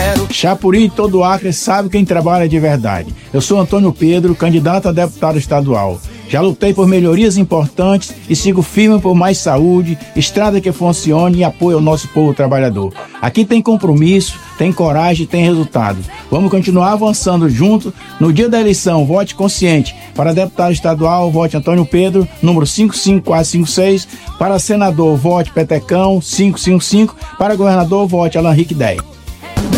Chapuri e todo o Acre sabe quem trabalha de verdade. Eu sou Antônio Pedro, candidato a deputado estadual. Já lutei por melhorias importantes e sigo firme por mais saúde, estrada que funcione e apoio ao nosso povo trabalhador. Aqui tem compromisso, tem coragem, tem resultado. Vamos continuar avançando junto. No dia da eleição, vote consciente. Para deputado estadual, vote Antônio Pedro, número 55456. Para senador, vote Petecão, 555. Para governador, vote Alan Rick 10.